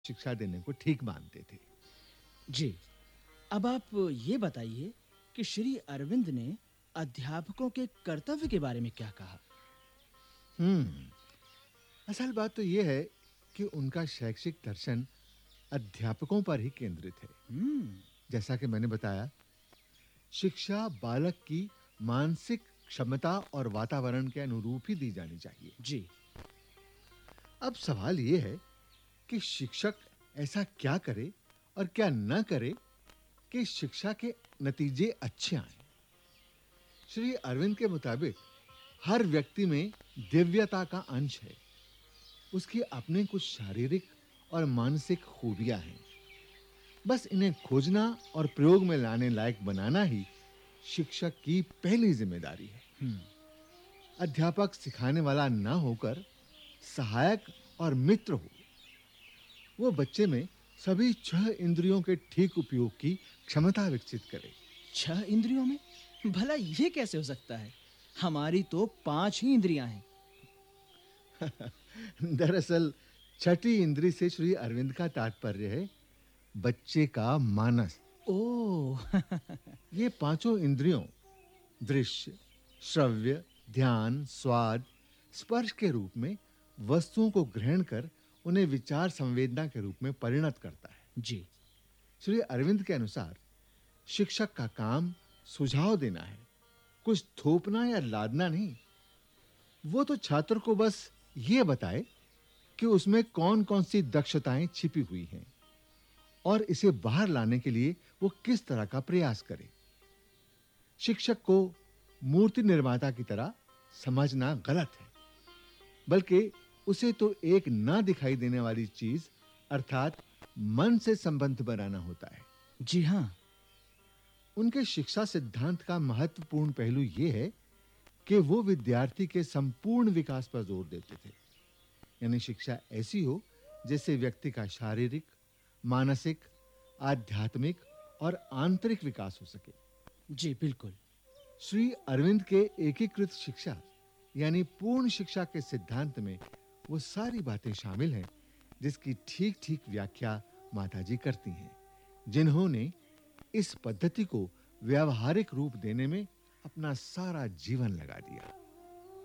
शिक्षा देने को ठीक मानते थे। जी। अब आप ये बताइए कि श्री अरविंद ने अध्यापकों के कर्तव्य के बारे में क्या कहा? हम्म असल बात तो यह है कि उनका शैक्षिक दर्शन अध्यापकों पर ही केंद्रित है। हम्म, जैसा कि मैंने बताया, शिक्षा बालक की मानसिक क्षमता और वातावरण के अनुरूप ही दी जानी चाहिए। जी। अब सवाल यह है कि शिक्षक ऐसा क्या करे और क्या न करे कि शिक्षा के नतीजे अच्छे आएं। श्री अरविंद के मुताबिक हर व्यक्ति में दिव्यता का अंश है। उसकी अपने कुछ शारीरिक और मानसिक खूबियां हैं। बस इन्हें खोजना और प्रयोग में लाने लायक बनाना ही शिक्षक की पहली जिम्मेदारी है। हम्म, अध्यापक सिखाने वाला ना होकर सहायक और मित्र हो। वो बच्चे में सभी 6 इंद्रियों के ठीक उपयोग की क्षमता विकसित करे। 6 इंद्रियों में? भला ये कैसे हो सकता है? हमारी तो 5 ही इंद्रियां हैं। दरअसल छठी इंद्री से श्री अरविंद का तात्पर्य है बच्चे का मानस। ओह! ये पांचों इंद्रियों दृश्य, श्रव्य, ध्यान, स्वाद, स्पर्श के रूप में वस्तुओं को ग्रहण कर उन्हें विचार संवेदना के रूप में परिणत करता है। जी। श्री अरविंद के अनुसार शिक्षक का काम सुझाव देना है, कुछ थोपना या लादना नहीं। वो तो छात्र को बस ये बताए कि उसमें कौन-कौन सी दक्षताएं छिपी हुई हैं और इसे बाहर लाने के लिए वो किस तरह का प्रयास करे। शिक्षक को मूर्ति निर्माता की तरह समझना गलत है, बल्कि उसे तो एक ना दिखाई देने वाली चीज अर्थात मन से संबंध बनाना होता है। जी हाँ। उनके शिक्षा सिद्धांत का महत्वपूर्ण पहलू यह है कि वो विद्यार्थी के संपूर्ण विकास पर जोर देते थे। यानी शिक्षा ऐसी हो जिससे व्यक्ति का शारीरिक, मानसिक, आध्यात्मिक और आंतरिक विकास हो सके। जी, बिल्कुल। श्री अरविंद के एकीकृत शिक्षा यानी पूर्ण शिक्षा के सिद्धांत में वो सारी बातें शामिल हैं जिसकी ठीक-ठीक व्याख्या माताजी करती हैं, जिन्होंने इस पद्धति को व्यावहारिक रूप देने में अपना सारा जीवन लगा दिया।